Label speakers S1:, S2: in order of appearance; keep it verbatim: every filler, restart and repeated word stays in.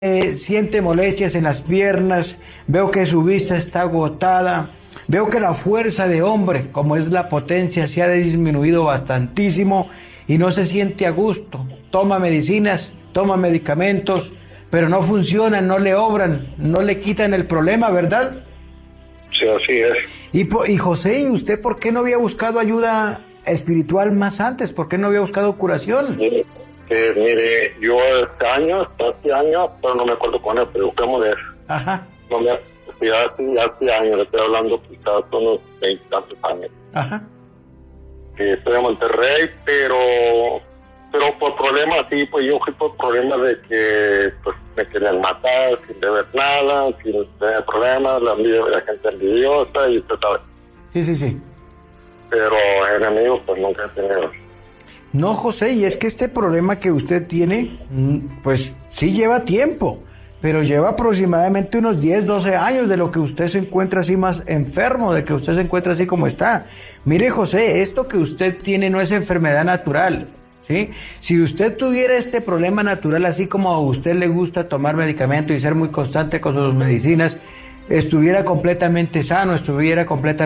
S1: Eh, siente molestias en las piernas, veo que su vista está agotada, veo que la fuerza de hombre, como es la potencia, se ha disminuido bastantísimo y no se siente a gusto. Toma medicinas, toma medicamentos, pero no funcionan, no le obran, no le quitan el problema, ¿verdad?
S2: Sí, así es.
S1: Y, y José, ¿y usted por qué no había buscado ayuda espiritual más antes? ¿Por qué no había buscado curación?
S2: Sí. Eh, mire, yo este año, este año, pero no me acuerdo con él, pero busquemos de eso.
S1: Ajá.
S2: No me, ya hace, ya hace años, le estoy hablando quizás unos veinte tantos años.
S1: Ajá.
S2: Que estoy en Monterrey, pero pero por problemas así, pues yo fui por problemas de que pues me querían matar sin deber nada, sin tener problemas, la, la gente envidiosa y usted sabe.
S1: Sí, sí, sí.
S2: Pero enemigos pues nunca he tenido.
S1: No, José, y es que este problema que usted tiene, pues sí lleva tiempo, pero lleva aproximadamente unos diez, doce años de lo que usted se encuentra así más enfermo, de que usted se encuentra así como está. Mire, José, esto que usted tiene no es enfermedad natural, ¿sí? Si usted tuviera este problema natural, así como a usted le gusta tomar medicamento y ser muy constante con sus medicinas, estuviera completamente sano, estuviera completamente